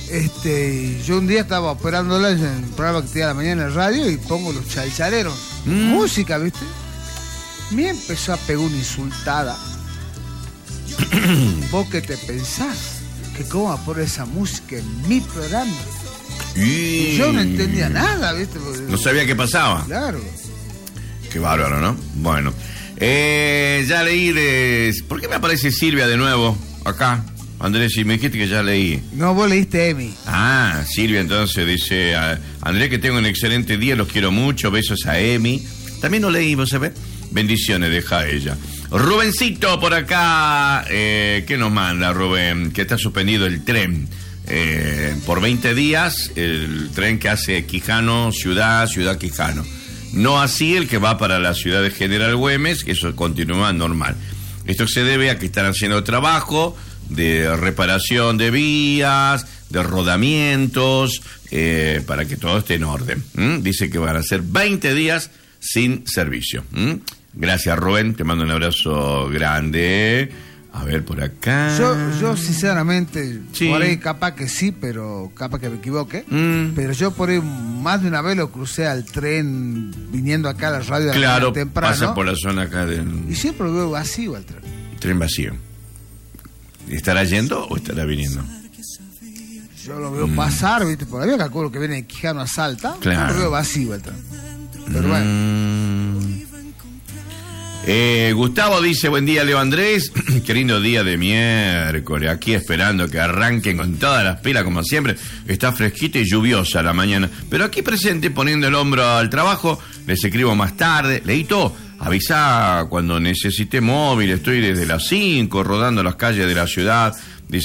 Yo un día estaba operándola en el programa que tenía a la mañana en la radio y pongo los chalchaleros. Música, ¿viste? Me empezó a pegar una insultada. ¿Vos qué te pensás? ¿Que cómo va a poner esa música en mi programa? Y yo no entendía nada, ¿viste? Porque no sabía qué pasaba. Claro. Qué bárbaro, ¿no? Bueno. Ya leí ¿Por qué me aparece Silvia de nuevo acá? Andrés, si me dijiste que ya leí. No, vos leíste Emi. Ah, Silvia entonces dice, Andrés, que tengo un excelente día, los quiero mucho, besos a Emi. También lo leí, vos sabés. Bendiciones, deja ella. Rubencito por acá, ¿qué nos manda Rubén? Que está suspendido el tren. Por 20 días, el tren que hace Quijano, Ciudad Quijano. No así el que va para la ciudad de General Güemes, eso continúa normal. Esto se debe a que están haciendo trabajo de reparación de vías, de rodamientos, para que todo esté en orden. Dice que van a ser 20 días sin servicio. Gracias, Rubén, te mando un abrazo grande. A ver, por acá. Yo sinceramente, sí. Por ahí capaz que sí, pero capaz que me equivoque. Pero yo por ahí más de una vez lo crucé al tren viniendo acá a la radio claro, temprano. Pasa por la zona acá y siempre lo veo vacío al tren. Tren vacío. ¿Estará yendo o estará viniendo? Yo lo veo pasar, ¿viste? Por ahí calculo que viene de Quijano a Salta. Claro. Yo lo veo vacío el tren. Pero bueno. Gustavo dice, buen día, Leo Andrés. Qué lindo día de miércoles. Aquí esperando que arranquen con todas las pilas, como siempre. Está fresquita y lluviosa la mañana. Pero aquí presente, poniendo el hombro al trabajo. Les escribo más tarde. Leito, avisa cuando necesite móvil. Estoy desde las 5 rodando las calles de la ciudad